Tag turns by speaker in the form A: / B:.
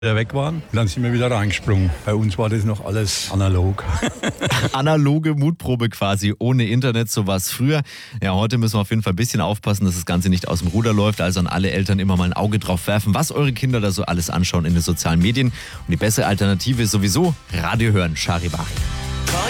A: weg waren. Und dann sind wir wieder reingesprungen. Bei uns war das noch alles analog.
B: Analoge Mutprobe quasi, ohne Internet, so war es früher. Ja, heute müssen wir auf jeden Fall ein bisschen aufpassen, dass das Ganze nicht aus dem Ruder läuft. Also an alle Eltern immer mal ein Auge drauf werfen, was eure Kinder da so alles anschauen in den sozialen Medien. Und die bessere Alternative ist sowieso Radio hören, Charivari.